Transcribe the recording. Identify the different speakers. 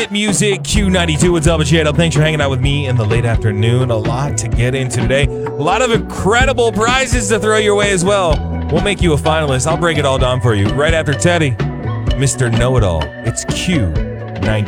Speaker 1: Hit music, Q92. What's up, Channel? Thanks for hanging out with me in the late afternoon. A lot to get into today. A lot of incredible prizes to throw your way as well. We'll make you a finalist. I'll break it all down for you right after Teddy, Mr. Know-It-All. It's Q92.